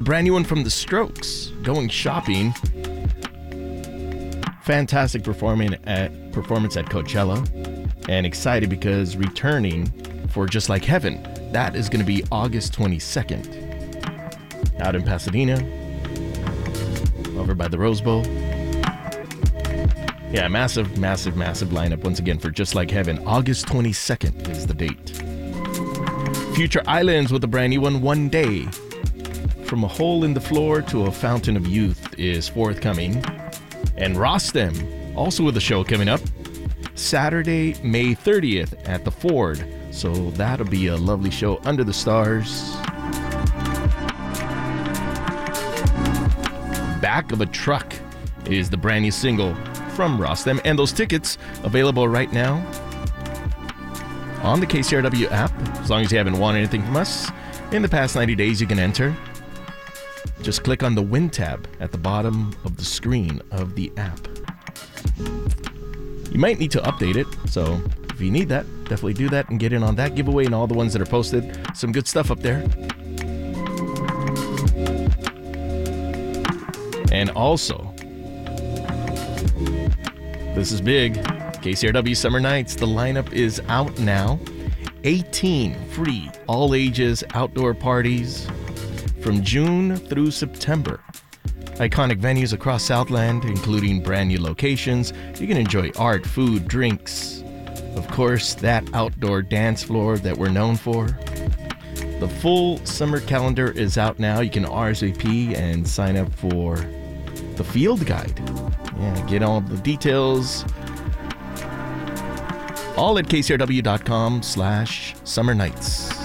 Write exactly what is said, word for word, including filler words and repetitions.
brand new one from The Strokes, Going Shopping. Fantastic performing at, performance at Coachella. And excited because returning for Just Like Heaven. That is going to be August twenty-second. Out in Pasadena. Over by the Rose Bowl. Yeah, massive, massive, massive lineup once again for Just Like Heaven. August twenty-second is the date. Future Islands with a brand new one, One Day. From a hole in the floor to a fountain of youth is forthcoming. And Rostam, also with a show coming up. Saturday, May thirtieth at the Ford. So that'll be a lovely show under the stars. Back of a Truck is the brand new single from Rostam. And those tickets available right now on the K C R W app. As long as you haven't won anything from us in the past ninety days, you can enter. Just click on the Win tab at the bottom of the screen of the app. You might need to update it, so if you need that, definitely do that and get in on that giveaway and all the ones that are posted. Some good stuff up there. And also, this is big. K C R W Summer Nights. The lineup is out now. eighteen free, all ages outdoor parties from June through September. Iconic venues across Southland, including brand new locations. You can enjoy art, food, drinks. Of course, that outdoor dance floor that we're known for. The full summer calendar is out now. You can R S V P and sign up for the field guide. Yeah, get all the details. All at kcrw.com slash summer nights.